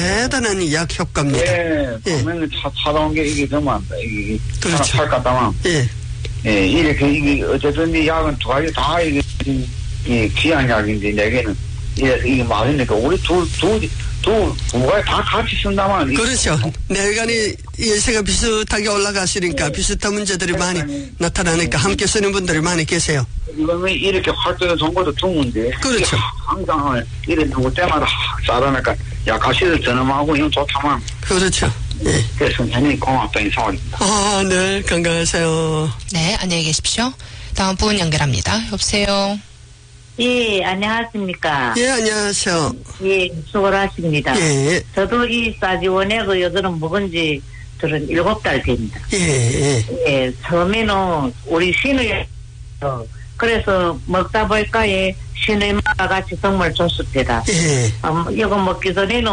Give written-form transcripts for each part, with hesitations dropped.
대단한 약 효과입니다. 예, 예. 보면 차다운 게 이게 너무한다. 이게 그렇죠. 살까다만. 예. 예, 이게 어쨌든 이 약은 두 가지 다 이게 귀한 약인데 내게는 이게 맞으니까 우리 두 가지 다 같이 쓴다만. 그렇죠. 뇌간이 예세가 비슷하게 올라가시니까 비슷한 문제들이 많이 나타나니까 함께 쓰는 분들이 많이 계세요. 이거는 이렇게 활동에 좋은 것도 좋은데. 그렇죠. 항상 이래 누구 때마다 싸다니까 약가시를 전화하고 이건 좋다만. 그렇죠. 예. 그래서 굉장히 고맙다 인사드립니다. 아, 네. 건강하세요. 네, 안녕히 계십시오. 다음 분 연결합니다. 여보세요. 예, 안녕하십니까. 예, 안녕하세요. 예, 수고하십니다. 예. 저도 이 싸지원에 그 여드름 먹은 지 들은 7달 됩니다. 예. 예, 처음에는 우리 시누이, 그래서 먹다 보니까 시누이마다 같이 정말 좋습니다. 예. 이거 먹기 전에는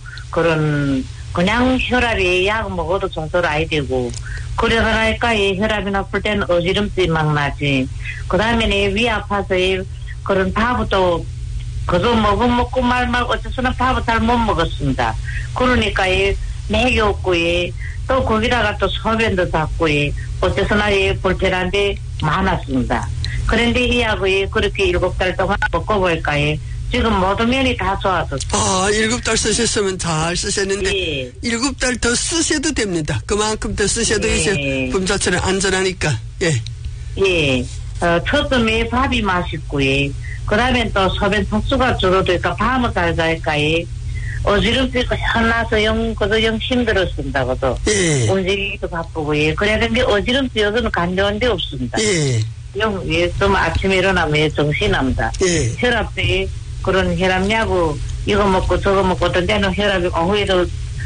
그냥 혈압이 약 먹어도 정도로 아이 되고, 그러다 나니까 혈압이 나쁠 때는 어지럼증이 막 나지. 그 다음에는 위 아파서 그런 밥도 그저 먹고 말 어째서는 밥을 잘 못 먹었습니다. 그러니까 맥이 없고 또 거기다가 또 소변도 닿고 어째서나 불편한데 많았습니다. 그런데 이 약을 그렇게 7달 동안 먹고 보니까 지금 모든 면이 다 좋아졌어요. 아, 7달 쓰셨으면 잘 쓰셨는데, 예. 7달 더 쓰셔도 됩니다. 그만큼 더 쓰셔도 예. 이제 분자처럼 안전하니까, 예. 예. 처음에 밥이 맛있고, 그 다음에 또 소변 횟수가 줄어드니까 밤을 잘 자니까, 어지럼증이 현나서 그도 힘들었습니다, 그도. 예. 움직이기도 바쁘고, 그래야 되는데 어지럼증 여기는 간좋은 데 없습니다. 예. 좀 아침에 일어나면 정신납니다. 예. 혈압이 그런 혈압약을 이거 먹고 저거 먹고 어떤 때는 혈압이 오후에도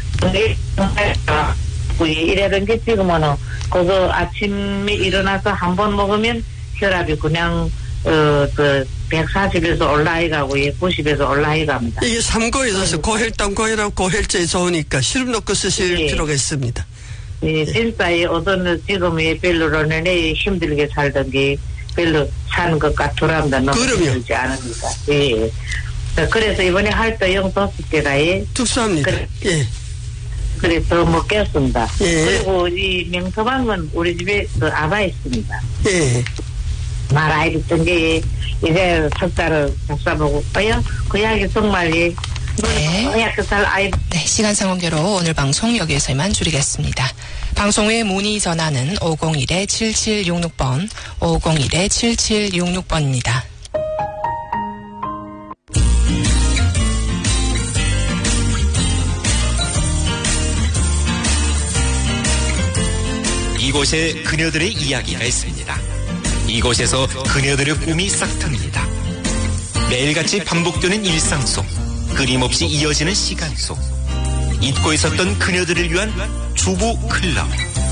이래는 게 지금은 그거 아침에 일어나서 한 번 먹으면 혈압이 그냥 140에서 올라가고 90에서 올라갑니다. 이게 삼고에 있어서 고혈당, 고혈압, 고혈증에 좋으니까 시럽 넣고 쓰실 예. 필요가 있습니다. 예, 진짜 어떤 지금 별로로는 힘들게 살던 게 별로 사는 것 같더랍니다. 너무 그럼요. 힘들지 않으니까. 예. 그래서 이번에 할 때 5개가 특수합니다. 그래. 그래 더 먹겠습니다. 예. 그리고 이 명서방은 우리 집에 아바 있습니다. 예. 말아야 됐던 게 이제 석자를 잡사보고 그 약이 정말 네. 아이 네, 시간 상관계로 오늘 방송 여기에서만 줄이겠습니다. 방송 후에 문의 전화는 501-7766번, 501-7766번입니다. 이곳에 그녀들의 이야기가 있습니다. 이곳에서 그녀들의 꿈이 싹틉니다. 매일같이 반복되는 일상 속, 끊임없이 이어지는 시간 속, 잊고 있었던 그녀들을 위한 주부 클럽.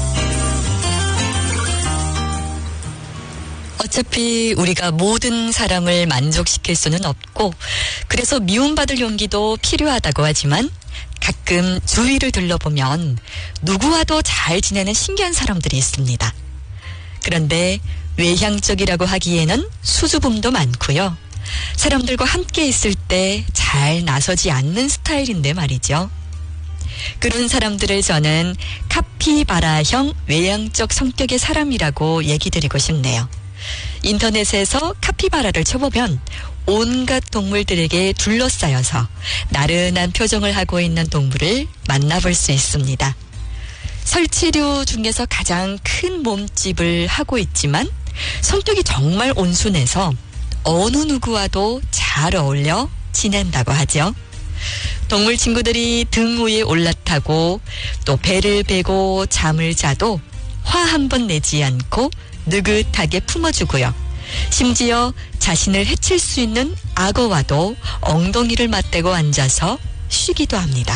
어차피 우리가 모든 사람을 만족시킬 수는 없고, 그래서 미움받을 용기도 필요하다고 하지만 가끔 주위를 둘러보면 누구와도 잘 지내는 신기한 사람들이 있습니다. 그런데 외향적이라고 하기에는 수줍음도 많고요. 사람들과 함께 있을 때 잘 나서지 않는 스타일인데 말이죠. 그런 사람들을 저는 카피바라형 외향적 성격의 사람이라고 얘기 드리고 싶네요. 인터넷에서 카피바라를 쳐보면 온갖 동물들에게 둘러싸여서 나른한 표정을 하고 있는 동물을 만나볼 수 있습니다. 설치류 중에서 가장 큰 몸집을 하고 있지만 성격이 정말 온순해서 어느 누구와도 잘 어울려 지낸다고 하죠. 동물 친구들이 등 위에 올라타고 또 배를 베고 잠을 자도 화 한 번 내지 않고 느긋하게 품어주고요. 심지어 자신을 해칠 수 있는 악어와도 엉덩이를 맞대고 앉아서 쉬기도 합니다.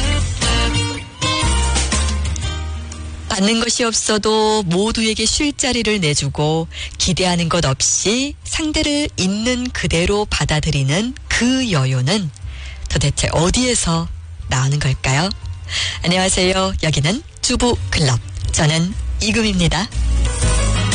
받는 것이 없어도 모두에게 쉴 자리를 내주고 기대하는 것 없이 상대를 있는 그대로 받아들이는 그 여유는 도대체 어디에서 나오는 걸까요? 안녕하세요. 여기는 주부 클럽. 저는 이금입니다.